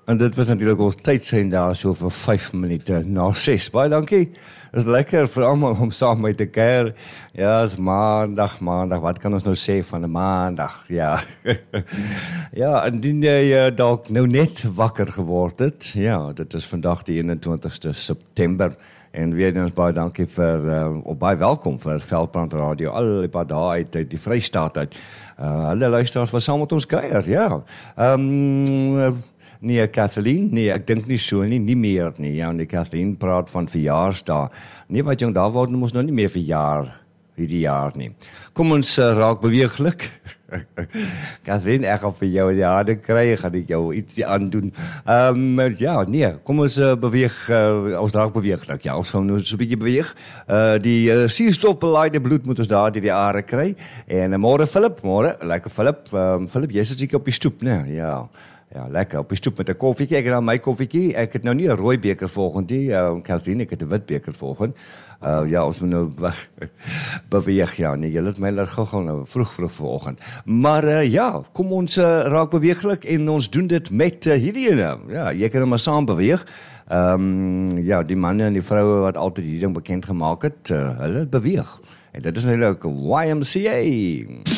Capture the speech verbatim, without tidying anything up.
En dit was natuurlijk ons tyd zijn daar so vir vyf minute na ses. Baie dankie. Is lekker vir almal om saam met te keer. Ja, is maandag, maandag. Wat kan ons nou sê van 'n maandag? Ja. Ja, indien jy uh, dalk nou net wakker geword het. Ja, dit is vandag die eenentwintigste September. En weer eens baie dankie vir, uh, of baie welkom vir Veldbrand Radio, al die paar dae uit, uit die Vrystaat uit. Uh, alle luisteraars was saam met ons kuier, ja. Um, nee, Kathleen, nee, ek dink nie so nie, nie meer nie. Ja, nee, Kathleen praat van verjaarsdae. Nee, wat jong, daar word ons nou nie meer verjaar, hierdie jaar nie. Kom ons uh, raak beweeglik. Kathleen, ek gaan vir jou die harde kry, gaan ek jou iets aandoen. Um, ja, nee, kom ons uh, beweeg, uh, ons raak beweeglik. Ja, ons gaan nou so 'n bietjie beweeg. Uh, die uh, suurstofbeleide bloed moet ons daar die, die are kry. En uh, môre Philip, môre, lekker Philip. Um, Philip, jy sit seker op die stoep, né? Ja. Ja, lekker, op die stoep met 'n koffietjie. Ek het nou my koffietjie. Ek het nou nie 'n rooi beker volgend nie. Uh, Kathleen, ek het 'n wit beker volgend. Uh, ja, ons moet nou beweeg, ja, nee, jy het my laat gou nou vroeg vroeg vanoggend. Maar uh, ja, kom ons uh, raak beweeglik en ons doen dit met uh, hierdie ene. Ja, jy kan nou maar saam beweeg. Um, ja, die manne en die vroue wat altyd hierdie ding bekend gemaak het, uh, hulle beweeg. En dit is nou ook Y M C A.